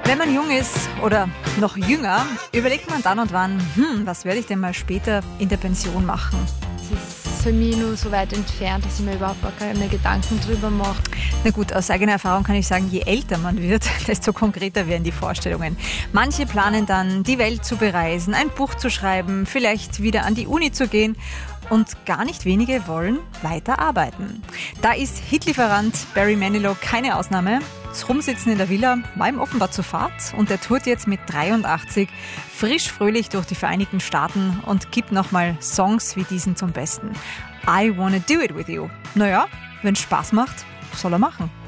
Wenn man jung ist oder noch jünger, überlegt man dann und wann, was werde ich denn mal später in der Pension machen? Es ist für mich nur so weit entfernt, dass ich mir überhaupt gar keine Gedanken drüber mache. Na gut, aus eigener Erfahrung kann ich sagen, je älter man wird, desto konkreter werden die Vorstellungen. Manche planen dann, die Welt zu bereisen, ein Buch zu schreiben, vielleicht wieder an die Uni zu gehen. Und gar nicht wenige wollen weiter arbeiten. Da ist Hitlieferant Barry Manilow keine Ausnahme. Das Rumsitzen in der Villa war ihm offenbar zu fad und er tourt jetzt mit 83 frisch fröhlich durch die Vereinigten Staaten und gibt nochmal Songs wie diesen zum Besten. I Wanna Do It With You. Naja, wenn es Spaß macht, soll er machen.